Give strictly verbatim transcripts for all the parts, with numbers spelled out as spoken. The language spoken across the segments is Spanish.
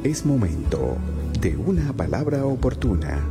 Es momento de una palabra oportuna.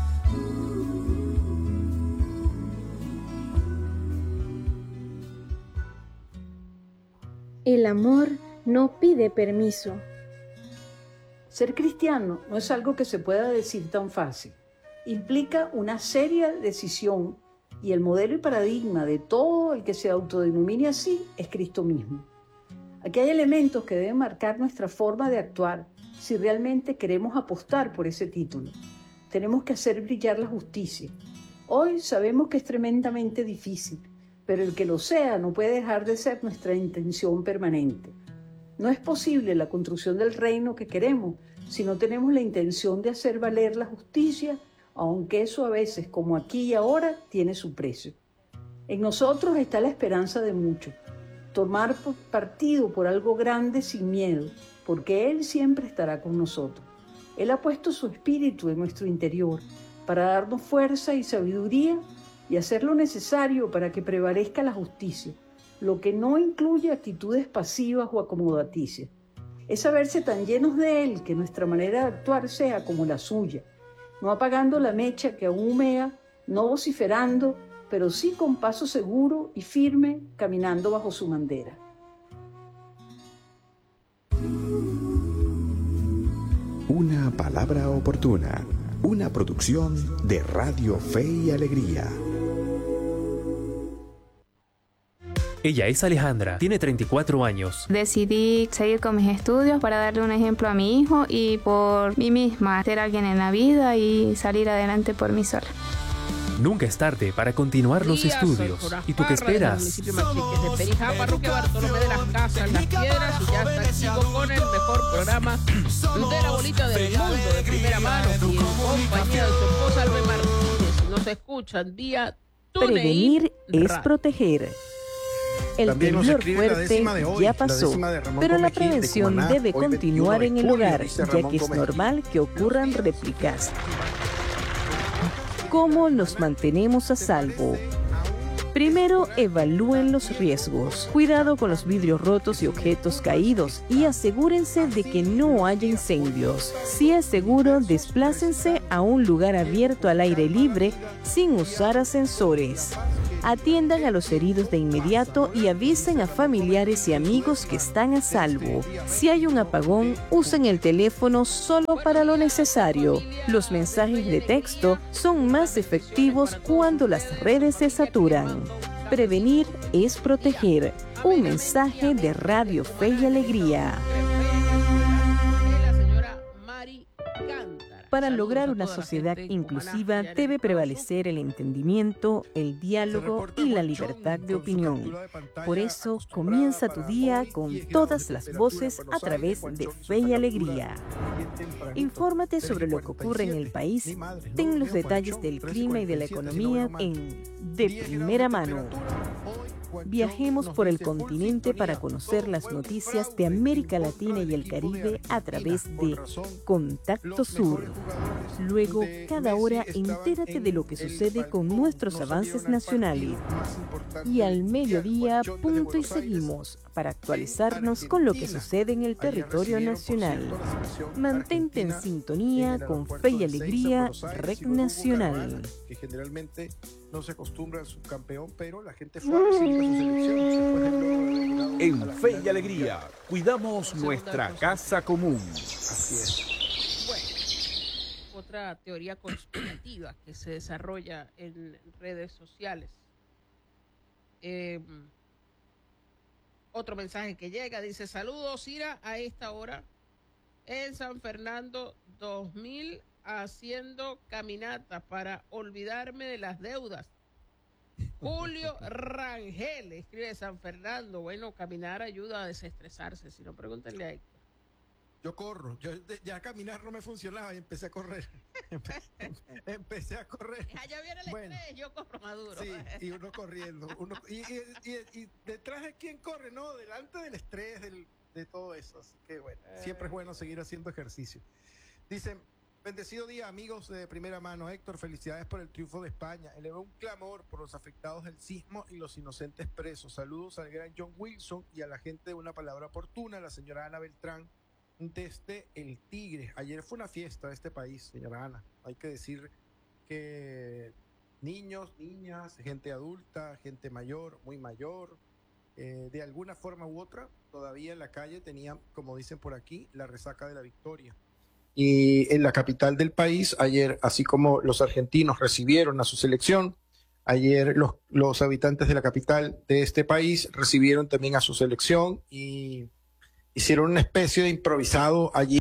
El amor no pide permiso. Ser cristiano no es algo que se pueda decir tan fácil. Implica una seria decisión y el modelo y paradigma de todo el que se autodenomine así es Cristo mismo. Aquí hay elementos que deben marcar nuestra forma de actuar si realmente queremos apostar por ese título. Tenemos que hacer brillar la justicia. Hoy sabemos que es tremendamente difícil, pero el que lo sea no puede dejar de ser nuestra intención permanente. No es posible la construcción del reino que queremos si no tenemos la intención de hacer valer la justicia, aunque eso a veces, como aquí y ahora, tiene su precio. En nosotros está la esperanza de muchos. Tomar partido por algo grande sin miedo, porque Él siempre estará con nosotros. Él ha puesto su espíritu en nuestro interior para darnos fuerza y sabiduría y hacer lo necesario para que prevalezca la justicia, lo que no incluye actitudes pasivas o acomodaticias. Es saberse tan llenos de Él que nuestra manera de actuar sea como la suya, no apagando la mecha que aún humea, no vociferando, pero sí con paso seguro y firme, caminando bajo su bandera. Una palabra oportuna, una producción de Radio Fe y Alegría. Ella es Alejandra, tiene treinta y cuatro años. Decidí seguir con mis estudios para darle un ejemplo a mi hijo y por mí misma, ser alguien en la vida y salir adelante por mí sola. Nunca es tarde para continuar los estudios. ¿Y tú qué esperas? De Perijá, parroquia Bartolomé de las Casas, Las Piedras, y ya está activo con el mejor programa de la bolita del mundo, de primera mano, y en compañía de su esposa Albe Martínez. Nos escuchan vía TuneIn Prevenir es Radio. proteger. El También nos temblor escribe la fuerte décima de hoy, ya la pasó, décima de Ramón pero la Gómez Gil, de prevención Cumaná, debe hoy continuar en el veintiuno de hogar, julio, dice ya Ramón que es Gómez Gil. normal que ocurran réplicas. ¿Cómo nos mantenemos a salvo? Primero, evalúen los riesgos. Cuidado con los vidrios rotos y objetos caídos y asegúrense de que no haya incendios. Si es seguro, desplácense a un lugar abierto al aire libre sin usar ascensores. Atiendan a los heridos de inmediato y avisen a familiares y amigos que están a salvo. Si hay un apagón, usen el teléfono solo para lo necesario. Los mensajes de texto son más efectivos cuando las redes se saturan. Prevenir es proteger. Un mensaje de Radio Fe y Alegría. Para lograr una sociedad inclusiva debe prevalecer el entendimiento, el diálogo y la libertad de opinión. Por eso, comienza tu día con todas las voces a través de Fe y Alegría. Infórmate sobre lo que ocurre en el país, ten los detalles del clima y de la economía en De Primera Mano. Viajemos por el continente para conocer las noticias de América Latina y el Caribe a través de Contacto Sur. Luego, cada hora, entérate de lo que sucede con nuestros avances nacionales. Y al mediodía, punto y seguimos, para actualizarnos con lo que sucede en el territorio nacional. Mantente en sintonía con Fe y Alegría, Red Nacional. Que generalmente no se acostumbra al subcampeón, pero la gente fue a recibir a su selección. Por ejemplo, en Fe y Alegría, cuidamos nuestra casa común. Así es. Bueno, otra teoría conspirativa que se desarrolla en redes sociales. Eh, otro mensaje que llega, dice: saludos, Ira, a esta hora en San Fernando dos mil haciendo caminata para olvidarme de las deudas. Julio Rangel escribe de San Fernando. Bueno, caminar ayuda a desestresarse, si no, pregúntenle a Héctor. Yo corro, yo ya caminar no me funcionaba y empecé a correr. empecé a correr. Allá viene el bueno, estrés, yo corro maduro. Sí, y uno corriendo. Uno, y, y, y, y detrás de quién corre, no, delante del estrés, del, de todo eso. Así que bueno, eh. siempre es bueno seguir haciendo ejercicio. Dicen: bendecido día, amigos de Primera Mano. Héctor, felicidades por el triunfo de España. Eleva un clamor por los afectados del sismo y los inocentes presos. Saludos al gran John Wilson y a la gente de Una Palabra Oportuna, la señora Ana Beltrán, desde el Tigre. Ayer fue una fiesta de este país, señora Ana. Hay que decir que niños, niñas, gente adulta, gente mayor, muy mayor, eh, de alguna forma u otra, todavía en la calle tenían, como dicen por aquí, la resaca de la victoria. Y en la capital del país, ayer, así como los argentinos recibieron a su selección, ayer los, los habitantes de la capital de este país recibieron también a su selección y hicieron una especie de improvisado allí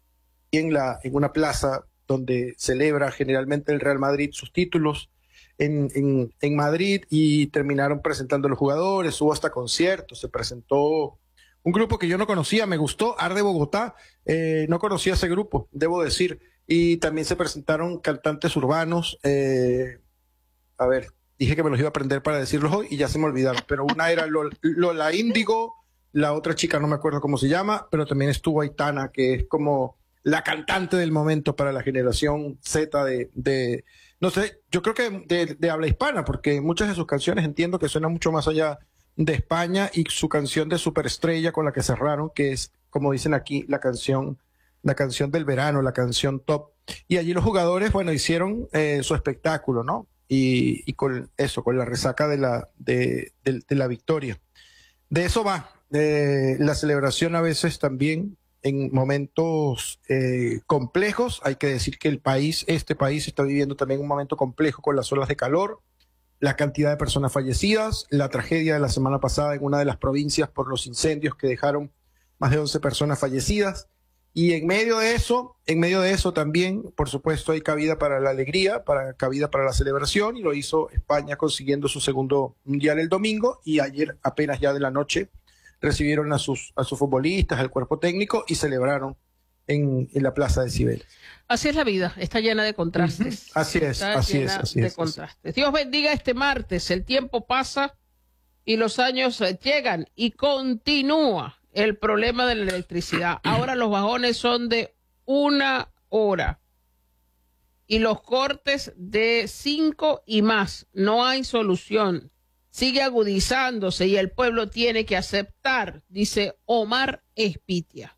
en, la, en una plaza donde celebra generalmente el Real Madrid sus títulos en, en, en Madrid, y terminaron presentando a los jugadores, hubo hasta conciertos, se presentó un grupo que yo no conocía, me gustó, Arde Bogotá, eh, no conocía ese grupo, debo decir, y también se presentaron cantantes urbanos, eh, a ver, dije que me los iba a aprender para decirlos hoy y ya se me olvidaron, pero una era Lola, Lola Índigo, la otra chica no me acuerdo cómo se llama, pero también estuvo Aitana, que es como la cantante del momento para la generación Z de, de no sé, yo creo que de, de habla hispana, porque muchas de sus canciones entiendo que suenan mucho más allá de España, y su canción de superestrella con la que cerraron, que es, como dicen aquí, la canción, la canción del verano, la canción top. Y allí los jugadores, bueno, hicieron eh, su espectáculo, ¿no? Y, y con eso, con la resaca de la, de, de, de la victoria. De eso va. Eh, la celebración a veces también en momentos eh, complejos. Hay que decir que el país, este país está viviendo también un momento complejo con las olas de calor, la cantidad de personas fallecidas, la tragedia de la semana pasada en una de las provincias por los incendios que dejaron más de once personas fallecidas. Y en medio de eso, en medio de eso también, por supuesto, hay cabida para la alegría, para cabida para la celebración, y lo hizo España consiguiendo su segundo mundial el domingo, y ayer apenas ya de la noche recibieron a sus, a sus futbolistas, al cuerpo técnico, y celebraron en, en la Plaza de Cibeles. Así es la vida, está llena de contrastes. Uh-huh. Así es, está así llena es, así de es. contrastes. Así. Dios bendiga este martes, el tiempo pasa y los años llegan y continúa el problema de la electricidad. Ahora los bajones son de una hora y los cortes de cinco y más. No hay solución. Sigue agudizándose y el pueblo tiene que aceptar, dice Omar Espitia.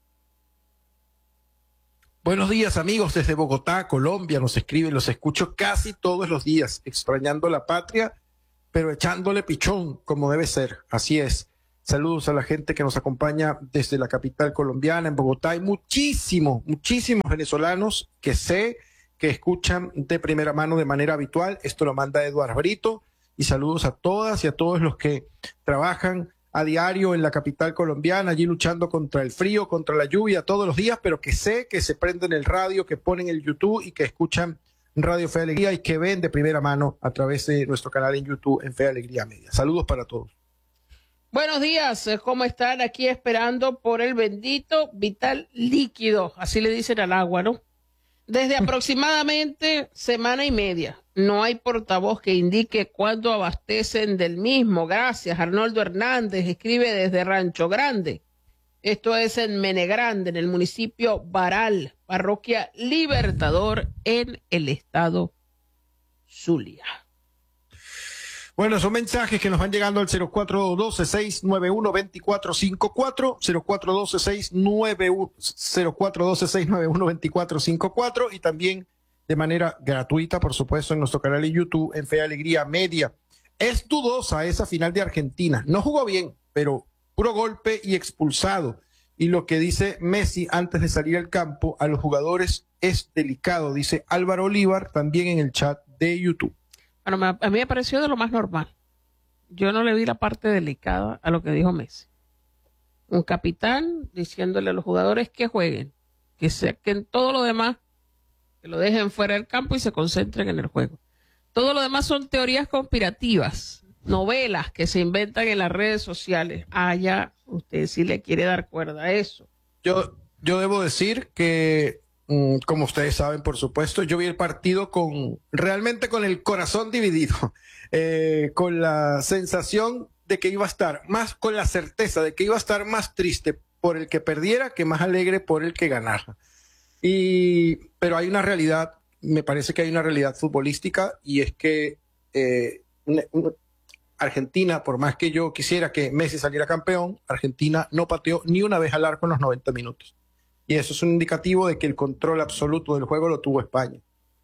Buenos días, amigos, desde Bogotá, Colombia. Nos escriben, los escucho casi todos los días, extrañando la patria, pero echándole pichón, como debe ser. Así es. Saludos a la gente que nos acompaña desde la capital colombiana, en Bogotá. Hay muchísimos, muchísimos venezolanos que sé que escuchan de primera mano de manera habitual. Esto lo manda Eduardo Brito. Y saludos a todas y a todos los que trabajan a diario en la capital colombiana, allí luchando contra el frío, contra la lluvia todos los días, pero que sé que se prenden el radio, que ponen el YouTube y que escuchan Radio Fe y Alegría y que ven de primera mano a través de nuestro canal en YouTube en Fe y Alegría Media. Saludos para todos. Buenos días, ¿cómo están? Aquí esperando por el bendito vital líquido, así le dicen al agua, ¿no? Desde aproximadamente semana y media. No hay portavoz que indique cuándo abastecen del mismo. Gracias, Arnoldo Hernández, escribe desde Rancho Grande. Esto es en Menegrande, en el municipio Baral, parroquia Libertador, en el estado Zulia. Bueno, son mensajes que nos van llegando al cero cuatro uno dos, seis nueve uno, dos cuatro cinco cuatro, cero cuatro uno dos, seis nueve uno, cero cuatro uno dos, seis nueve uno, dos cuatro cinco cuatro, y también de manera gratuita, por supuesto, en nuestro canal de YouTube, en Fe y Alegría Media. Es dudosa esa final de Argentina. No jugó bien, pero puro golpe y expulsado. Y lo que dice Messi antes de salir al campo a los jugadores es delicado, dice Álvaro Olivar, también en el chat de YouTube. Bueno, a mí me pareció de lo más normal. Yo no le vi la parte delicada a lo que dijo Messi. Un capitán diciéndole a los jugadores que jueguen, que saquen todo lo demás, que lo dejen fuera del campo y se concentren en el juego. Todo lo demás son teorías conspirativas, novelas que se inventan en las redes sociales. Ah, ya, usted sí le quiere dar cuerda a eso. Yo, yo debo decir que, mmm, como ustedes saben, por supuesto, yo vi el partido con realmente con el corazón dividido, eh, con la sensación de que iba a estar más, con la certeza de que iba a estar más triste por el que perdiera que más alegre por el que ganara. Y, pero hay una realidad, me parece que hay una realidad futbolística, y es que eh, una, una, Argentina, por más que yo quisiera que Messi saliera campeón, Argentina no pateó ni una vez al arco en los noventa minutos. Y eso es un indicativo de que el control absoluto del juego lo tuvo España.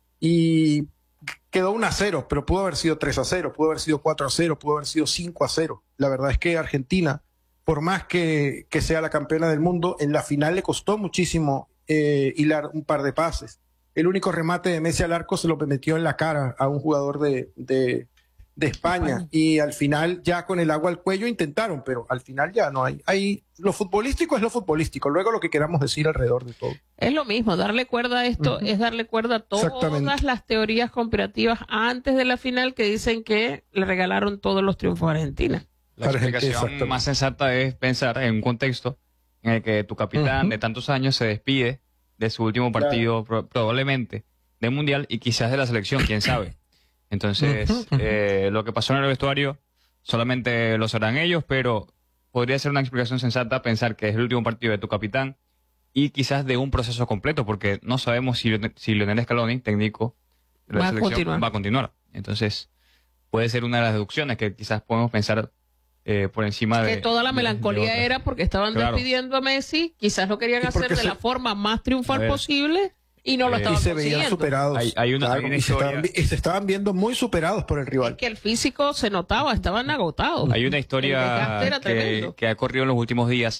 Y quedó uno a cero, pero pudo haber sido tres a cero, pudo haber sido cuatro a cero, pudo haber sido cinco a cero. La verdad es que Argentina, por más que, que sea la campeona del mundo, en la final le costó muchísimo eh, hilar un par de pases. El único remate de Messi al arco se lo metió en la cara a un jugador de, de, de España. España. Y al final, ya con el agua al cuello, intentaron, pero al final ya no hay. hay lo futbolístico es lo futbolístico, luego lo que queramos decir alrededor de todo. Es lo mismo, darle cuerda a esto uh-huh. es darle cuerda a todas las teorías conspirativas antes de la final que dicen que le regalaron todos los triunfos a Argentina. La explicación más sensata es pensar en un contexto en el que tu capitán uh-huh. de tantos años se despide de su último partido, claro. pro- probablemente del Mundial y quizás de la selección, quién sabe. Entonces, uh-huh. eh, lo que pasó en el vestuario solamente lo sabrán ellos, pero podría ser una explicación sensata pensar que es el último partido de tu capitán y quizás de un proceso completo, porque no sabemos si, si Lionel Scaloni, técnico de la va selección, a continuar. va a continuar. Entonces, puede ser una de las deducciones que quizás podemos pensar Eh, por encima de... Que toda la de, melancolía de era porque estaban claro. despidiendo a Messi, quizás lo querían hacer de se... la forma más triunfal posible y no lo eh, estaban y se consiguiendo. veían superados. Hay, hay una, claro, hay una y, se historia... estaban, y se estaban viendo muy superados por el rival. Es que el físico se notaba, estaban agotados. Hay una historia que, que ha corrido en los últimos días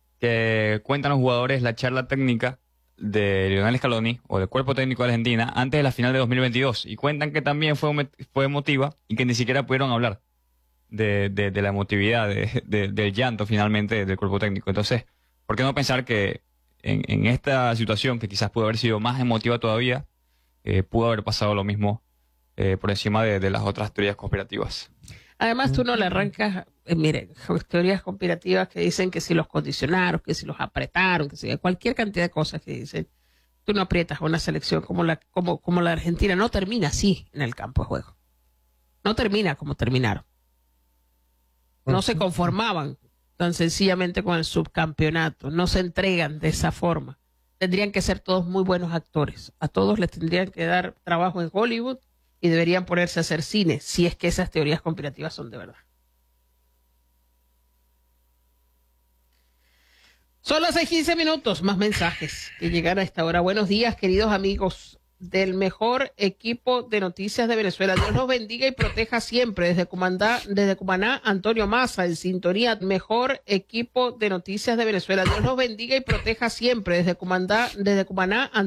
que cuentan los jugadores la charla técnica de Lionel Scaloni o del cuerpo técnico de Argentina antes de la final de dos mil veintidós y cuentan que también fue, fue emotiva y que ni siquiera pudieron hablar De, de, de la emotividad, de, de, del llanto finalmente del cuerpo técnico. Entonces, ¿por qué no pensar que en, en esta situación, que quizás pudo haber sido más emotiva todavía, eh, pudo haber pasado lo mismo eh, por encima de, de las otras teorías conspirativas? Además, tú no le arrancas, eh, mire, teorías conspirativas que dicen que si los condicionaron, que si los apretaron, que si cualquier cantidad de cosas que dicen. Tú no aprietas a una selección como la, como, como la Argentina, no termina así en el campo de juego. No termina como terminaron. No se conformaban tan sencillamente con el subcampeonato, no se entregan de esa forma. Tendrían que ser todos muy buenos actores. A todos les tendrían que dar trabajo en Hollywood y deberían ponerse a hacer cine, si es que esas teorías conspirativas son de verdad. Son las seis quince minutos, más mensajes que llegan a esta hora. Buenos días, queridos amigos del mejor equipo de noticias de Venezuela. Dios los bendiga y proteja siempre. Desde Cumaná, desde Cumaná, Antonio Massa, en sintonía. Mejor equipo de noticias de Venezuela. Dios los bendiga y proteja siempre. Desde Cumaná, desde Cumaná,